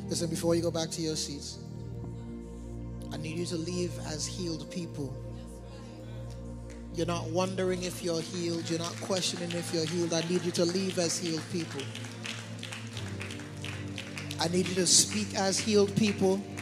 Listen, before you go back to your seats, I need you to leave as healed people. You're not wondering if you're healed. You're not questioning if you're healed. I need you to leave as healed people. I need you to speak as healed people.